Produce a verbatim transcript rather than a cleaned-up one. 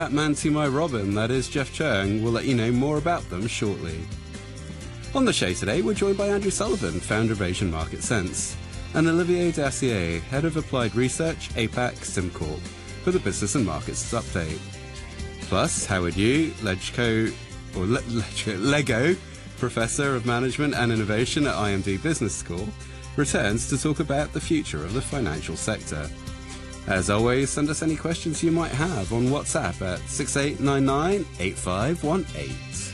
Man to my Robin, that is Jeff Chung, will let you know more about them shortly. On the show today, we're joined by Andrew Sullivan, founder of Asian Market Sense, and Olivier Dacier, head of applied research, APAC SimCorp, for the Business and Markets Update. Plus, Howard Yu, Legco, or Le- Legco, Lego, Professor of Management and Innovation at I M D Business School, returns to talk about the future of the financial sector. As always, send us any questions you might have on WhatsApp at six eight nine nine, eight five one eight.